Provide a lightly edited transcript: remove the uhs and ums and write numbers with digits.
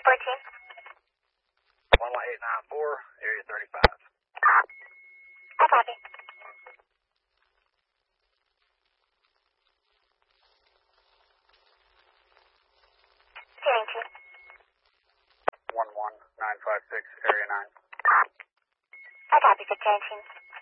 report, Chief. 11894, area 35. I copy. Hearing, Chief. 11956, area 9. I copy, 618.